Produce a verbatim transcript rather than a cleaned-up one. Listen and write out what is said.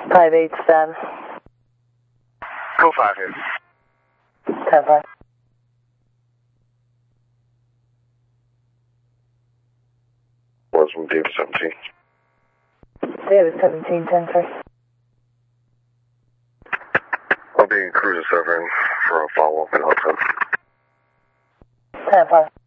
five eight seven. Go five here. ten five. Was from David seventeen. David seventeen, ten three. I'll be in cruiser serving for a follow-up in Hudson. ten five.